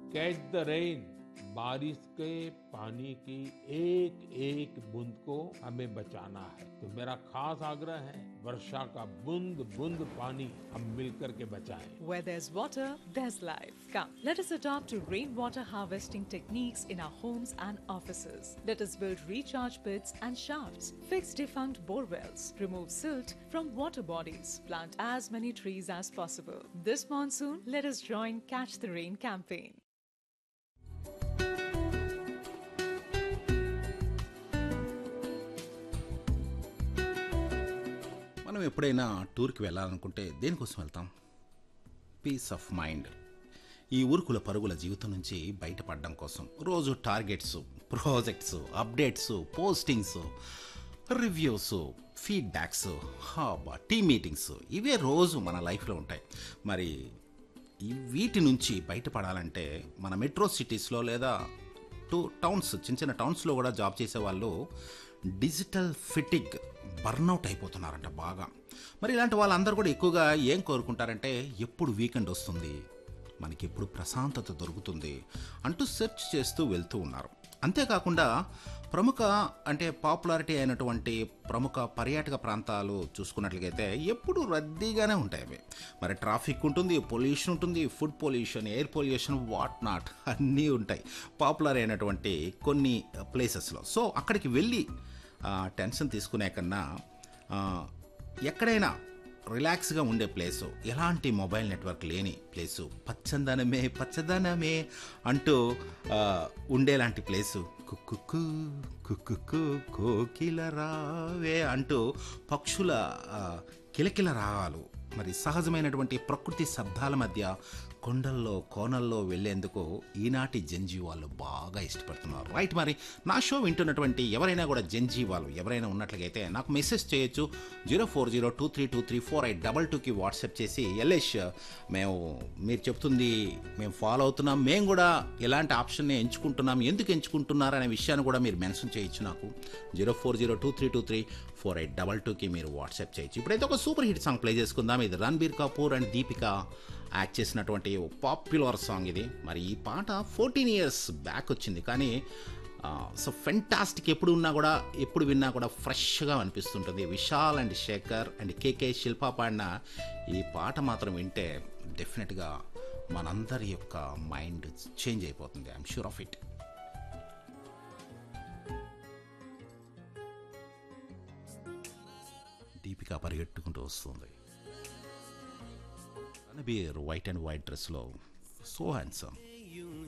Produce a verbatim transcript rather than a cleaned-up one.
Catch the rain, बारिश के पानी की एक एक बूंद को हमें बचाना है। तो मेरा खास आग्रह है, वर्षा का बूंद बूंद पानी हम मिलकर के बचाएं। Where there's water, there's life. Come, let us adopt to rainwater harvesting techniques in our homes and offices. Let us build recharge pits and shafts, fix defunct bore wells, remove silt from water bodies, plant as many trees as possible. This monsoon, let us join Catch the Rain campaign. మనం ఎప్పుడైనా టూర్కి వెళ్ళాలనుకుంటే దేనికోసం వెళ్తాం? Piece of mind. ఈ ఊరుకుల పరుగుల జీవితం నుంచి బయటపడడం కోసం రోజు targets, projects, updates, postings, reviews, feedbacks, హాబా team meetings ఇవే రోజు మన లైఫ్లో ఉంటాయి. మరి ఈ వీటి నుంచి బయటపడాలంటే మన మెట్రో సిటీస్లో లేదా టూ టౌన్స్ చిన్న చిన్న టౌన్స్లో కూడా జాబ్ చేసే వాళ్ళు డిజిటల్ ఫిటిగ్, బర్న్అవుట్ అయిపోతున్నారంట బాగా. మరి ఇలాంటి వాళ్ళందరూ కూడా ఎక్కువగా ఏం కోరుకుంటారంటే ఎప్పుడు వీకెండ్ వస్తుంది, మనకి ఎప్పుడు ప్రశాంతత దొరుకుతుంది అంటూ సెర్చ్ చేస్తూ వెళ్తూ ఉన్నారు. అంతేకాకుండా ప్రముఖ అంటే పాపులారిటీ అయినటువంటి ప్రముఖ పర్యాటక ప్రాంతాలు చూసుకున్నట్లయితే ఎప్పుడు రద్దీగానే ఉంటాయి అవి. మరి ట్రాఫిక్ ఉంటుంది, పొల్యూషన్ ఉంటుంది, food pollution, air pollution, what not అన్నీ ఉంటాయి పాపులర్ అయినటువంటి కొన్ని ప్లేసెస్లో. సో అక్కడికి వెళ్ళి టెన్షన్ తీసుకునే కన్నా ఎక్కడైనా రిలాక్స్గా ఉండే ప్లేసు, ఎలాంటి మొబైల్ నెట్వర్క్ లేని ప్లేసు, పచ్చదనమే పచ్చదనమే అంటూ ఉండేలాంటి ప్లేసు, కుక్కు కుక్కు కోకిల రావే అంటూ పక్షుల కిలకిల రాగాలు, మరి సహజమైనటువంటి ప్రకృతి శబ్దాల మధ్య కొండల్లో కోనల్లో వెళ్ళేందుకు ఈనాటి జంజీవాళ్ళు బాగా ఇష్టపడుతున్నారు. రైట్, మరి నా షో వింటున్నటువంటి ఎవరైనా కూడా జంజీవాళ్ళు ఎవరైనా ఉన్నట్లయితే నాకు మెసేజ్ చేయొచ్చు. Zero four zero two three two three four eight double టూకి వాట్సాప్ చేసి ఎల్ఎస్ మేము మీరు చెప్తుంది మేము ఫాలో అవుతున్నాం, మేము కూడా ఎలాంటి ఆప్షన్ని ఎంచుకుంటున్నాం, ఎందుకు ఎంచుకుంటున్నారు అనే విషయాన్ని కూడా మీరు మెన్షన్ చేయొచ్చు నాకు. Zero four zero two three two three four eight double టూకి మీరు వాట్సాప్ చేయొచ్చు. ఇప్పుడైతే ఒక సూపర్ హిట్ సాంగ్ ప్లే చేసుకుందాం. ఇది రణబీర్ కపూర్ అండ్ దీపిక యాక్ట్ చేసినటువంటి పాపులర్ సాంగ్ ఇది. మరి ఈ పాట ఫోర్టీన్ ఇయర్స్ బ్యాక్ వచ్చింది, కానీ సో ఫెంటాస్టిక్. ఎప్పుడు ఉన్నా కూడా ఎప్పుడు విన్నా కూడా ఫ్రెష్గా అనిపిస్తుంటుంది. విశాల్ అండ్ శేఖర్ అండ్ కేకే శిల్ప పాడిన ఈ పాట మాత్రం వింటే డెఫినెట్గా మనందరి యొక్క మైండ్ చేంజ్ అయిపోతుంది. I'm sure of it. Deepika పరిగెట్టుకుంటూ వస్తుంది. రణబీర్ వైట్ అండ్ వైట్ డ్రెస్లో సో హ్యాండ్సమ్.